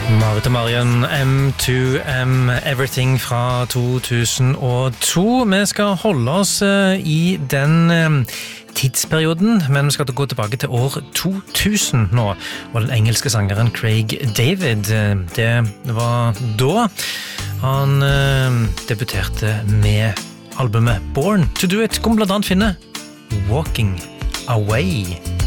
Marit og Marian, M2M, Everything fra 2002. Vi skal holde oss i den tidsperioden, men vi skal gå tilbake til år 2000 nå, og den engelske sangeren Craig David, det var da han debuterte med albumet Born to Do It, kom blant annet finne Walking Away.